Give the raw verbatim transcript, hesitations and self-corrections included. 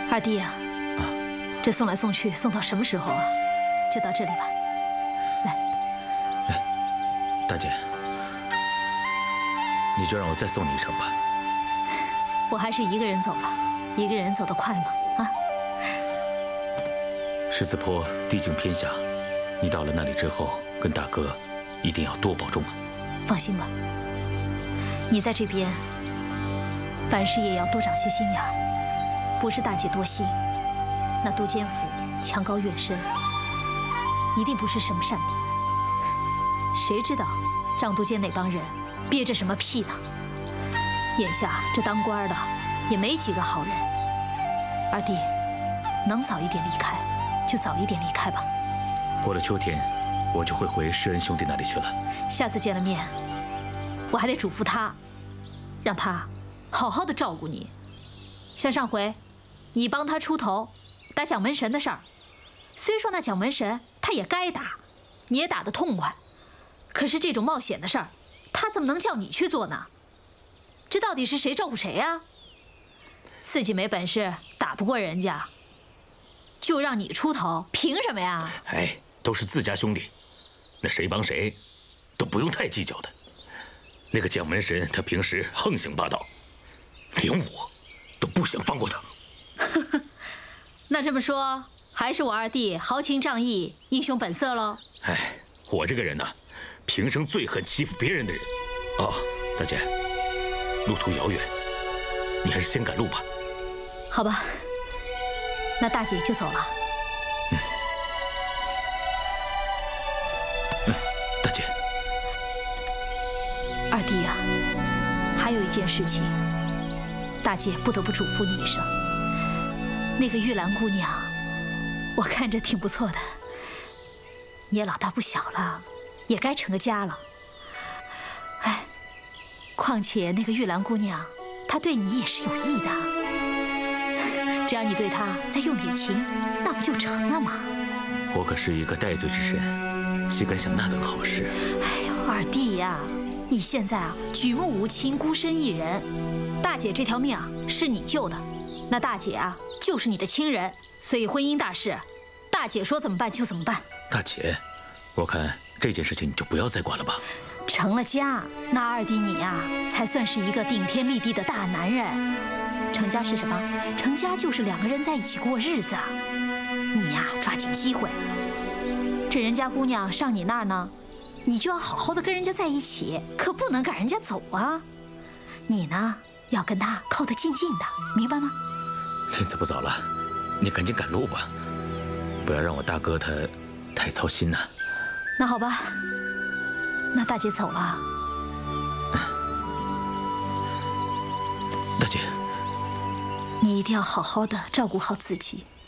二弟呀，啊，这送来送去送到什么时候啊？就到这里吧。来， 哎，大姐，你就让我再送你一程吧。 我还是一个人走吧，一个人走得快吗？啊？ 狮子坡地境偏狭，你到了那里之后，跟大哥一定要多保重啊。 放心吧，你在这边，凡事也要多长些心眼儿。不是大姐多心，那杜监府墙高院深，一定不是什么善地。谁知道张都监那帮人憋着什么屁呢？眼下这当官的也没几个好人。二弟，能早一点离开就早一点离开吧。 过了秋天，我就会回施恩兄弟那里去了。 下次见了面，我还得嘱咐他，让他好好的照顾你。像上回你帮他出头打蒋门神的事儿，虽说那蒋门神他也该打，你也打得痛快，可是这种冒险的事儿，他怎么能叫你去做呢？这到底是谁照顾谁呀？自己没本事打不过人家，就让你出头，凭什么呀？ 哎，都是自家兄弟，那谁帮谁都不用太计较的。那个蒋门神他平时横行霸道，连我都不想放过他。 那这么说，还是我二弟豪情仗义、英雄本色喽？ 哎，我这个人呢、啊，平生最恨欺负别人的人。哦，大姐，路途遥远，你还是先赶路吧。 好吧，那大姐就走了。 嗯。嗯，大姐。 二弟呀、啊，还有一件事情，大姐不得不嘱咐你一声。那个玉兰姑娘，我看着挺不错的，你也老大不小了，也该成个家了。哎，况且那个玉兰姑娘，她对你也是有意的，只要你对她再用点情，那不就成了吗？ 我可是一个戴罪之身，岂敢想那等好事？ 哎呦，二弟呀，你现在啊举目无亲，孤身一人，大姐这条命啊是你救的，那大姐啊就是你的亲人，所以婚姻大事，大姐说怎么办就怎么办。 大姐，我看这件事情你就不要再管了吧。 成了家，那二弟你呀、啊，才算是一个顶天立地的大男人。成家是什么？成家就是两个人在一起过日子。你呀、啊，抓紧机会，这人家姑娘上你那儿呢，你就要好好的跟人家在一起，可不能赶人家走啊。你呢，要跟他靠得近近的，明白吗？ 天色不早了，你赶紧赶路吧，不要让我大哥他太操心呐、啊。 那好吧，那大姐走了。 大姐， 你一定要好好的照顾好自己。